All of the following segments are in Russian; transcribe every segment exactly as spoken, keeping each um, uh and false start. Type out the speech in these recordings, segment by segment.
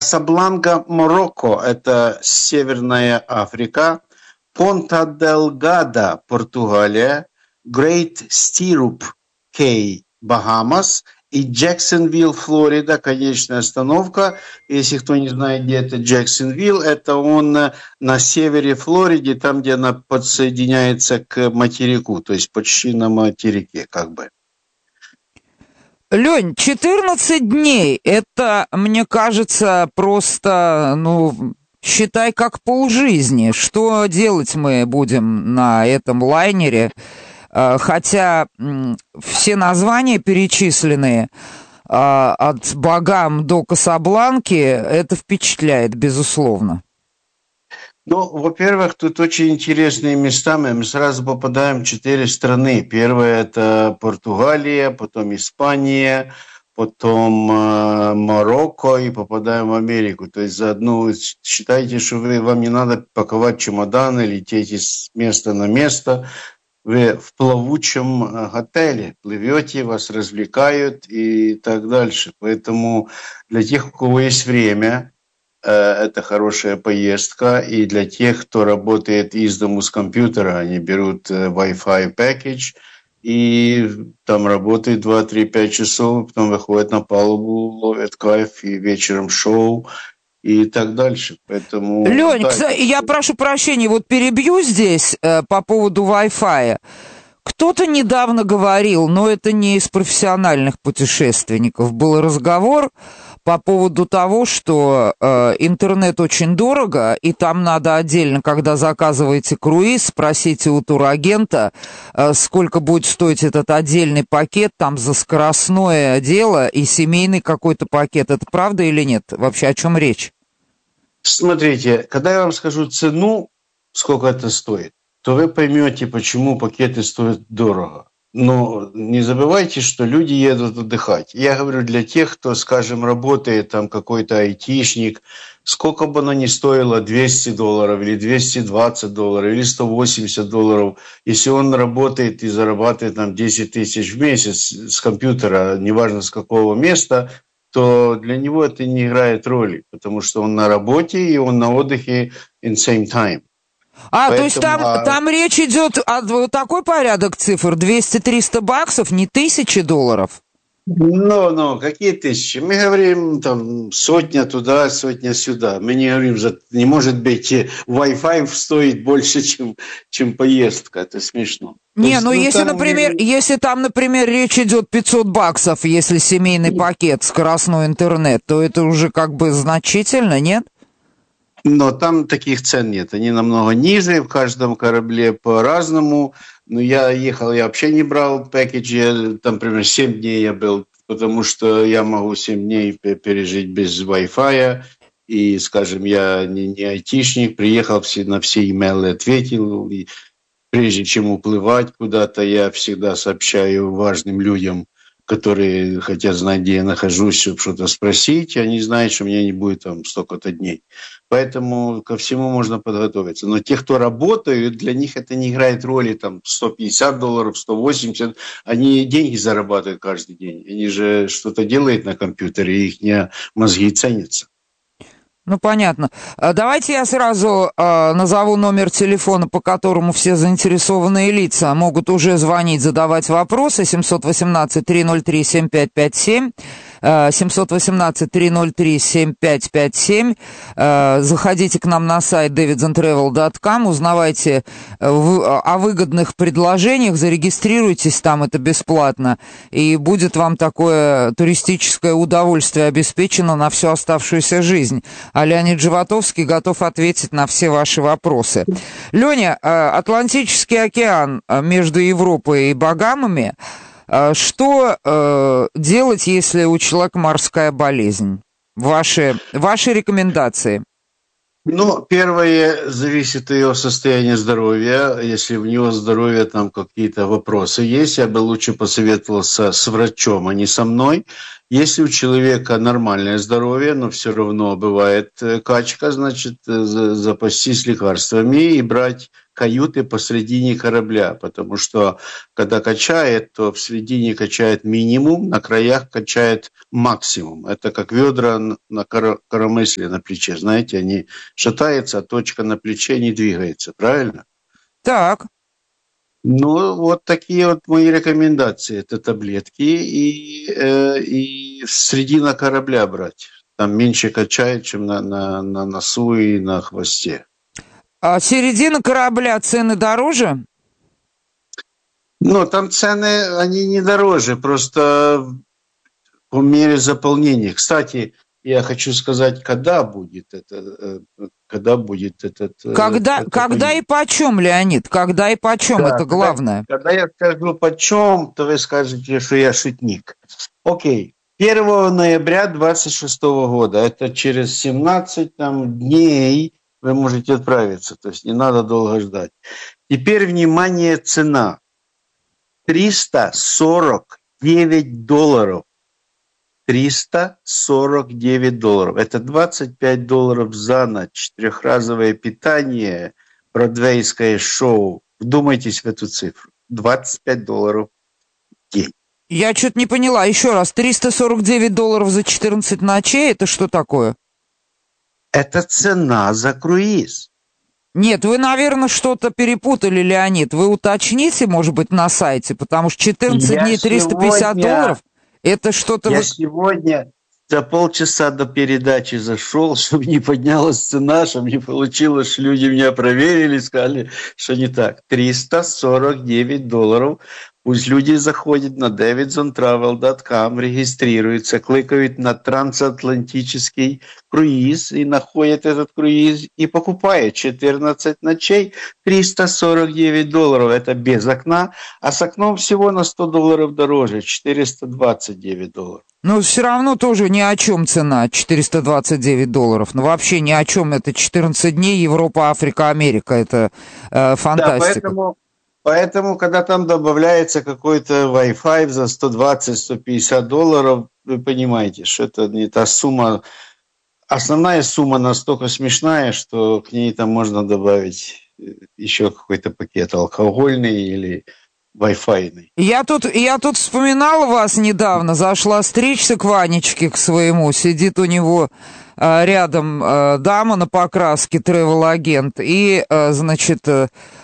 Касабланка, Марокко, это Северная Африка. Понта-дель-Гада, Португалия. Грейт Стируп, Кей, Багамас. И Джексонвилл, Флорида, конечная остановка. Если кто не знает, где это Джексонвилл, это он на севере Флориды, там, где она подсоединяется к материку, то есть почти на материке, как бы. Лёнь, четырнадцать дней, это, мне кажется, просто, ну, считай, как полжизни. Что делать мы будем на этом лайнере? Хотя все названия перечисленные, от Багам до Касабланки, это впечатляет, безусловно. Ну, во-первых, тут очень интересные места. Мы сразу попадаем в четыре страны. Первое – это Португалия, потом Испания, потом э, Марокко и попадаем в Америку. То есть заодно считайте, что вы, вам не надо паковать чемоданы, лететь из места на место. Вы в плавучем отеле плывете, вас развлекают и так дальше. Поэтому для тех, у кого есть время, это хорошая поездка. И для тех, кто работает из дому с компьютера, они берут Wi-Fi package и там работают два, три, пять часов, потом выходят на палубу, ловят кайф и вечером шоу. И так дальше. Поэтому, Лёнь, да, я прошу прощения, вот перебью здесь э, по поводу Wi-Fi. Кто-то недавно говорил, но это не из профессиональных путешественников, был разговор по поводу того, что э, интернет очень дорого, и там надо отдельно, когда заказываете круиз, спросите у турагента, э, сколько будет стоить этот отдельный пакет там за скоростное дело и семейный какой-то пакет. Это правда или нет? Вообще о чем речь? Смотрите, когда я вам скажу цену, сколько это стоит, то вы поймете, почему пакеты стоят дорого. Но не забывайте, что люди едут отдыхать. Я говорю для тех, кто, скажем, работает, там какой-то айтишник, сколько бы оно ни стоило, двести долларов или двести двадцать долларов или сто восемьдесят долларов, если он работает и зарабатывает там десять тысяч в месяц с компьютера, неважно с какого места, то для него это не играет роли, потому что он на работе и он на отдыхе in same time. А, Поэтому, то есть там, а... там речь идет о вот такой порядок цифр, двести-триста баксов, не тысячи долларов? Ну, ну, какие тысячи? Мы говорим там сотня туда, сотня сюда. Мы не говорим, за... не может быть, Wi-Fi стоит больше, чем, чем поездка. Это смешно. Не, есть, ну, ну если, там... например, если там, например, речь идет пятьсот баксов, если семейный пакет, скоростной интернет, то это уже как бы значительно, нет? Но там таких цен нет. Они намного ниже, в каждом корабле по-разному. Но я ехал, я вообще не брал пакеджи. Там, например, семь дней я был, потому что я могу семь дней пережить без Wi-Fi. И, скажем, я не, не айтишник, приехал все, на все имейлы ответил. И прежде чем уплывать куда-то, я всегда сообщаю важным людям, которые хотят знать, где я нахожусь, чтобы что-то спросить, и они знают, что у меня не будет там столько-то дней. Поэтому ко всему можно подготовиться. Но те, кто работают, для них это не играет роли, там, сто пятьдесят долларов, сто восемьдесят, они деньги зарабатывают каждый день. Они же что-то делают на компьютере, и их мозги ценятся. Ну, понятно. Давайте я сразу э, назову номер телефона, по которому все заинтересованные лица могут уже звонить, задавать вопросы. семь один восемь три ноль три семь пять пять семь. семь один восемь три ноль три семь пять пять семь. Заходите к нам на сайт дэвидс энд трэвел точка ком, узнавайте о выгодных предложениях, зарегистрируйтесь там, это бесплатно, и будет вам такое туристическое удовольствие обеспечено на всю оставшуюся жизнь. А Леонид Животовский готов ответить на все ваши вопросы. Леня, Атлантический океан между Европой и Багамами. Что э, делать, если у человека морская болезнь? Ваши, ваши рекомендации? Ну, первое, зависит от его состояния здоровья. Если у него здоровье, там какие-то вопросы есть, я бы лучше посоветовался с врачом, а не со мной. Если у человека нормальное здоровье, но все равно бывает качка, значит, запастись лекарствами и брать каюты посредине корабля, потому что когда качает, то в середине качает минимум, на краях качает максимум. Это как ведра на коромысле на плече, знаете, они шатаются, а точка на плече не двигается, правильно? Так. Ну, вот такие вот мои рекомендации. Это таблетки и, э, и средина корабля брать. Там меньше качает, чем на, на, на носу и на хвосте. А середина корабля, цены дороже? Ну, там цены, они не дороже, просто по мере заполнения. Кстати, я хочу сказать, когда будет это, когда будет этот... Когда, это когда и почем, Леонид? Когда и почем, да, это главное. Когда, когда я скажу почем, то вы скажете, что я шутник. Окей. первого ноября двадцать шестого года, это через семнадцать там, дней вы можете отправиться, то есть не надо долго ждать. Теперь, внимание, цена. триста сорок девять долларов. триста сорок девять долларов. Это двадцать пять долларов за ночь. Трехразовое питание, бродвейское шоу. Вдумайтесь в эту цифру. двадцать пять долларов в день. Я что-то не поняла. Еще раз, триста сорок девять долларов за четырнадцать ночей, это что такое? Это цена за круиз. Нет, вы, наверное, что-то перепутали, Леонид. Вы уточните, может быть, на сайте, потому что четырнадцать Я дней триста пятьдесят сегодня... долларов, это что-то... Я вы... сегодня за полчаса до передачи зашел, чтобы не поднялась цена, чтобы не получилось, что люди меня проверили, сказали, что не так. триста сорок девять долларов. Пусть люди заходят на davidson travel dot com, регистрируются, кликают на трансатлантический круиз и находят этот круиз и покупают четырнадцать ночей, триста сорок девять долларов. Это без окна, а с окном всего на сто долларов дороже, четыреста двадцать девять долларов. Но все равно тоже ни о чем цена, четыреста двадцать девять долларов. Ну, вообще ни о чем. Это четырнадцать дней, Европа, Африка, Америка. Это э, фантастика. Да, поэтому, поэтому, когда там добавляется какой-то Wi-Fi за сто двадцать - сто пятьдесят долларов, вы понимаете, что это не та сумма. Основная сумма настолько смешная, что к ней там можно добавить еще какой-то пакет алкогольный или... Wi-Fi. Я тут, я тут вспоминала вас недавно, зашла стричься к Ванечке, к своему, сидит у него э, рядом э, дама на покраске, тревел-агент, и, э, значит, э,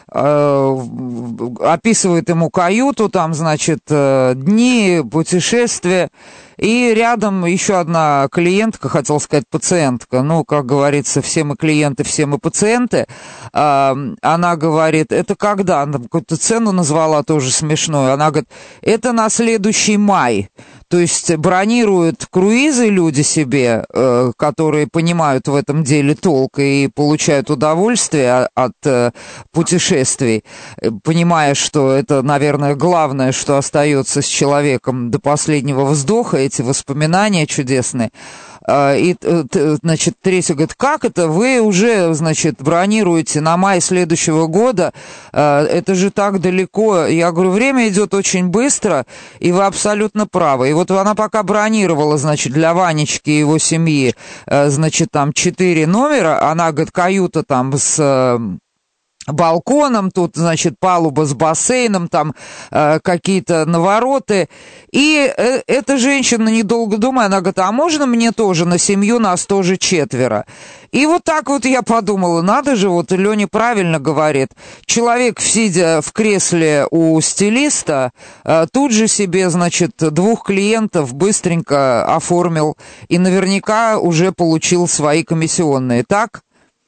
э, описывает ему каюту, там, значит, э, дни, путешествия, и рядом еще одна клиентка, хотел сказать пациентка, ну, как говорится, все мы клиенты, все мы пациенты, э, она говорит, это когда? Она какую-то цену назвала тоже смешную, она говорит, это на следующий май, то есть бронируют круизы люди себе, э, которые понимают в этом деле толк и получают удовольствие от э, путешествий, понимая, что это, наверное, главное, что остается с человеком до последнего вздоха, эти воспоминания чудесные. И, значит, третий говорит, как это вы уже, значит, бронируете на май следующего года, это же так далеко. Я говорю, время идет очень быстро, и вы абсолютно правы. И вот она пока бронировала, значит, для Ванечки и его семьи, значит, там четыре номера, она, говорит, каюта там с... балконом, тут, значит, палуба с бассейном, там э, какие-то навороты. И э, эта женщина, недолго думая, она говорит, а можно мне тоже на семью, нас тоже четверо? И вот так вот я подумала, надо же, вот Леня правильно говорит, человек, сидя в кресле у стилиста, э, тут же себе, значит, двух клиентов быстренько оформил и наверняка уже получил свои комиссионные, так?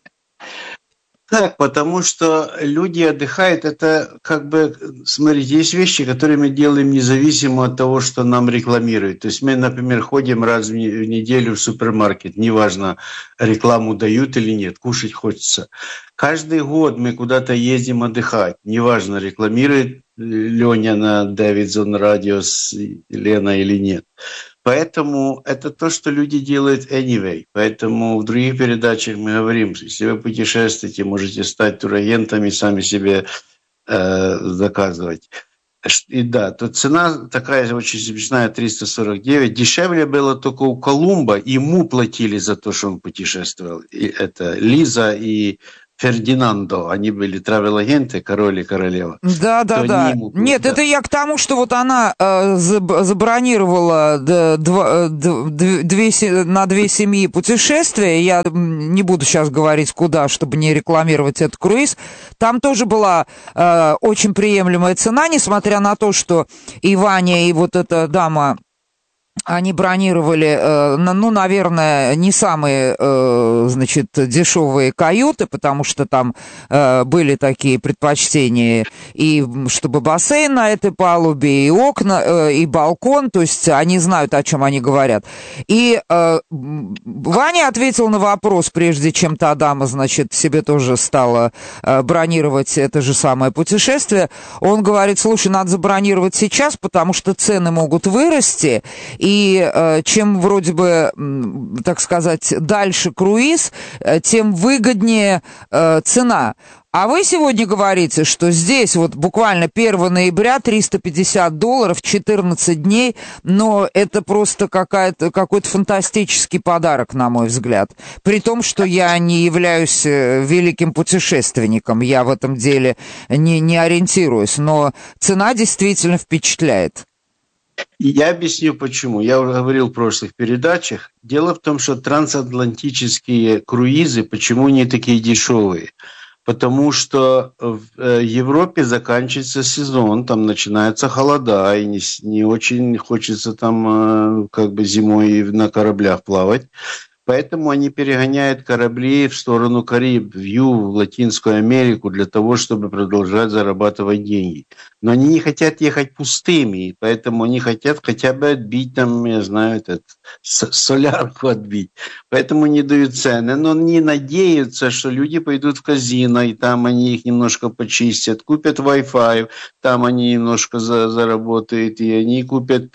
Так, потому что люди отдыхают, это как бы, смотрите, есть вещи, которые мы делаем независимо от того, что нам рекламируют. То есть мы, например, ходим раз в неделю в супермаркет, неважно, рекламу дают или нет, кушать хочется. Каждый год мы куда-то ездим отдыхать, неважно, рекламирует Леня на Davidson Radio с Лена или нет. Поэтому это то, что люди делают anyway. Поэтому в других передачах мы говорим, если вы путешествуете, можете стать турагентами, сами себе э, заказывать. И да, то цена такая очень смешная, триста сорок девять. Дешевле было только у Колумба, ему платили за то, что он путешествовал. И это Лиза и Фердинандо, они были тревел-агенты, король и королева. Да, да, да. Нет, да. Это я к тому, что вот она э, забронировала д- д- д- две, на две семьи путешествия. Я не буду сейчас говорить, куда, чтобы не рекламировать этот круиз. Там тоже была э, очень приемлемая цена, несмотря на то, что и Ваня, и вот эта дама... Они бронировали, ну, наверное, не самые, значит, дешевые каюты, потому что там были такие предпочтения, и чтобы бассейн на этой палубе, и окна, и балкон, то есть они знают, о чем они говорят. И Ваня ответил на вопрос, прежде чем та дама, значит, себе тоже стала бронировать это же самое путешествие. Он говорит: слушай, надо забронировать сейчас, потому что цены могут вырасти, и И э, чем вроде бы, так сказать, дальше круиз, э, тем выгоднее э, цена. А вы сегодня говорите, что здесь вот буквально первого ноября триста пятьдесят долларов, четырнадцать дней, но это просто какая-то, какой-то фантастический подарок, на мой взгляд. При том, что я не являюсь великим путешественником, я в этом деле не, не ориентируюсь, но цена действительно впечатляет. Я объясню, почему. Я уже говорил в прошлых передачах. Дело в том, что трансатлантические круизы, почему они такие дешевые? Потому что в Европе заканчивается сезон, там начинаются холода, и не, не очень хочется там как бы зимой на кораблях плавать. Поэтому они перегоняют корабли в сторону Кариб, в юг, в Латинскую Америку, для того, чтобы продолжать зарабатывать деньги. Но они не хотят ехать пустыми, поэтому они хотят хотя бы отбить, там, я знаю, этот, солярку отбить. Поэтому не дают цены. Но не надеются, что люди пойдут в казино, и там они их немножко почистят, купят Wi-Fi, там они немножко за, заработают, и они купят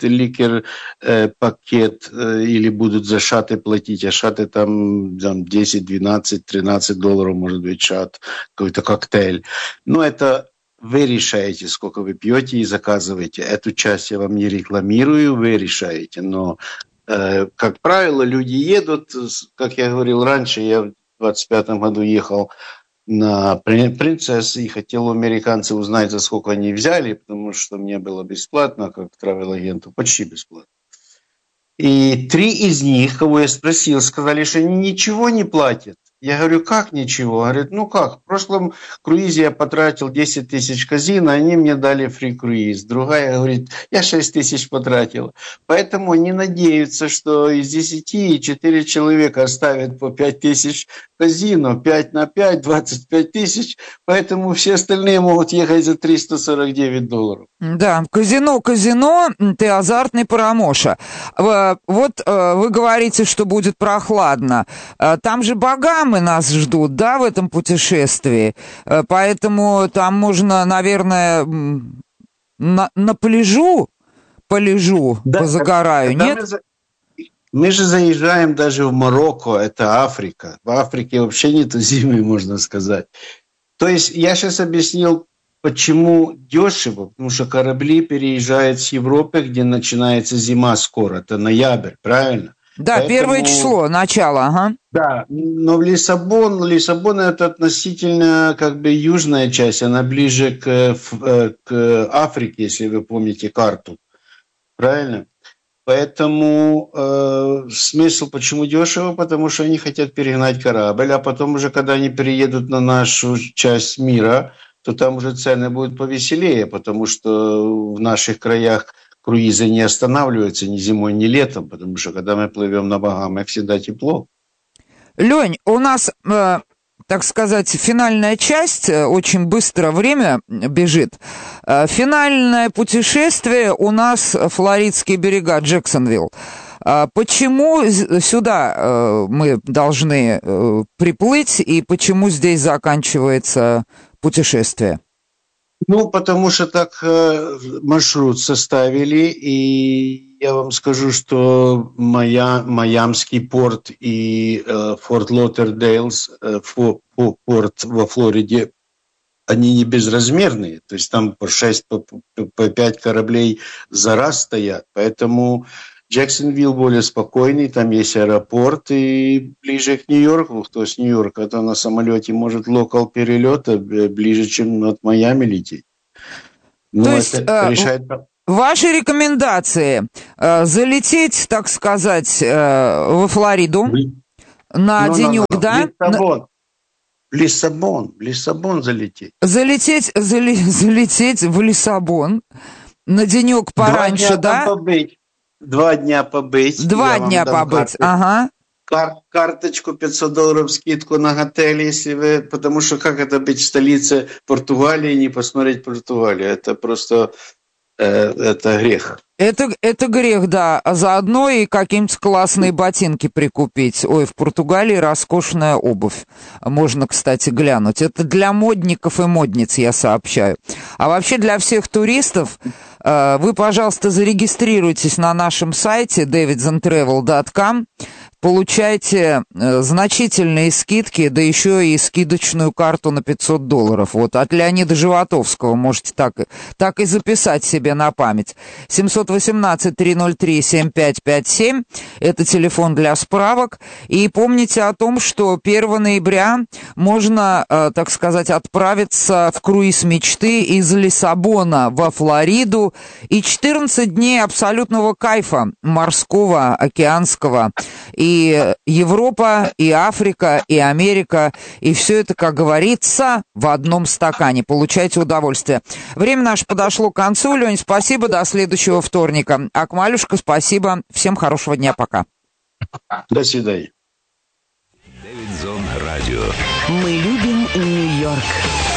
ликер-пакет э, э, или будут за шаты платить, а шаты там, там десять, двенадцать, тринадцать долларов, может быть, шат, какой-то коктейль. Но это вы решаете, сколько вы пьете и заказываете. Эту часть я вам не рекламирую, вы решаете. Но, э, как правило, люди едут, как я говорил раньше, я в двадцать пятом году ехал на Принцесс и хотел у американцев узнать, за сколько они взяли, потому что мне было бесплатно, как тревел-агенту, почти бесплатно. И три из них, кого я спросил, сказали, что они ничего не платят. Я говорю, как ничего? Говорит, ну как, в прошлом круизе я потратил десять тысяч казино, они мне дали фри-круиз. Другая говорит, я шесть тысяч потратила. Поэтому они надеются, что из десяти четыре человека оставят по пять тысяч казино, пять на пять, двадцать пять тысяч. Поэтому все остальные могут ехать за триста сорок девять долларов. Да, казино, казино, ты азартный парамоша. Вот вы говорите, что будет прохладно. Там же Багамы нас ждут, да, в этом путешествии. Поэтому там можно, наверное, на, на пляжу полежу, да, позагораю, нет? Мы, за... мы же заезжаем даже в Марокко, это Африка. В Африке вообще нету зимы, можно сказать. То есть я сейчас объяснил, почему дешево, потому что корабли переезжают с Европы, где начинается зима скоро, это ноябрь, правильно? Да, Поэтому... первое число, начало, ага. Да, но в Лиссабон, Лиссабон это относительно как бы южная часть, она ближе к, к Африке, если вы помните карту, правильно? Поэтому э, смысл, почему дешево, потому что они хотят перегнать корабль, а потом уже, когда они переедут на нашу часть мира, то там уже цены будут повеселее, потому что в наших краях круизы не останавливаются ни зимой, ни летом, потому что когда мы плывем на Багамы, всегда тепло. Лень, у нас, э, так сказать, финальная часть, очень быстро время бежит. Э, финальное путешествие у нас флоридские берега, Джексонвилл. Э, почему сюда э, мы должны э, приплыть и почему здесь заканчивается путешествие? Ну, потому что так э, маршрут составили, и я вам скажу, что моя, Майамский порт и э, Форт Лодердейлс, э, фо, фо, порт во Флориде, они не безразмерные, то есть там по шесть, по, по пять кораблей за раз стоят, поэтому Джексонвилл более спокойный, там есть аэропорт, и ближе к Нью-Йорку, кто с Нью-Йорка, то на самолете может локал перелета ближе, чем от Майами лететь. Ну, то есть это решает... Ваши рекомендации э, залететь, так сказать, э, во Флориду Бли... на ну, денек, ну, ну, да? Лиссабон. В Лиссабон, в Лиссабон залететь. Залететь, зали, залететь в Лиссабон на денек пораньше, да? Побыть. Два дня побыть. Два дня побыть, карты. Ага. Кар- карточку пятьсот долларов скидку на готель, если вы... Потому что как это быть в столице Португалии и не посмотреть Португалию? Это просто... Это грех. Это, это грех, да. А заодно и какие-нибудь классные ботинки прикупить. Ой, в Португалии роскошная обувь. Можно, кстати, глянуть. Это для модников и модниц, я сообщаю. А вообще для всех туристов вы, пожалуйста, зарегистрируйтесь на нашем сайте дэвидсон трэвел точка ком. Получайте э, значительные скидки, да еще и скидочную карту на пятьсот долларов. Вот от Леонида Животовского можете так, так и записать себе на память. семь один восемь три ноль три семь пять пять семь. Это телефон для справок. И помните о том, что первого ноября можно, э, так сказать, отправиться в круиз мечты из Лиссабона во Флориду. И четырнадцать дней абсолютного кайфа морского, океанского. И И Европа, и Африка, и Америка, и все это, как говорится, в одном стакане. Получайте удовольствие. Время наше подошло к концу. Лень, спасибо, до следующего вторника. Акмалюшка, спасибо. Всем хорошего дня, пока. До свидания. Дэвидсон Радио. Мы любим Нью-Йорк.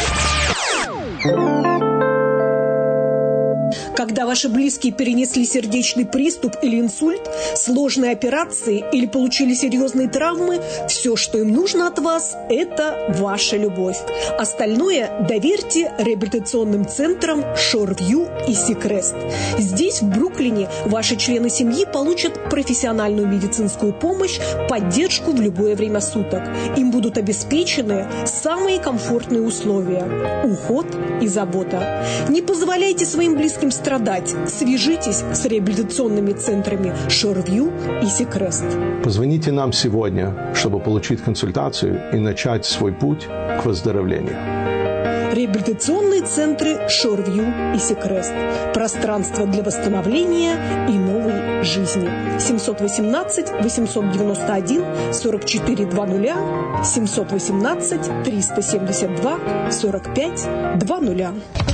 Когда ваши близкие перенесли сердечный приступ или инсульт, сложные операции или получили серьезные травмы, все, что им нужно от вас, это ваша любовь. Остальное доверьте реабилитационным центрам Шорвью и Сикрест. Здесь, в Бруклине, ваши члены семьи получат профессиональную медицинскую помощь, поддержку в любое время суток. Им будут обеспечены самые комфортные условия, уход и забота. Не позволяйте своим близким страдать. Свяжитесь с реабилитационными центрами Шорвью и Сикрест. Позвоните нам сегодня, чтобы получить консультацию и начать свой путь к выздоровлению. Реабилитационные центры Шорвью и Сикрест. Пространство для восстановления и новой жизни. семь один восемь восемь девять один сорок четыре двадцать семь один восемь триста семьдесят два сорок пять двадцать.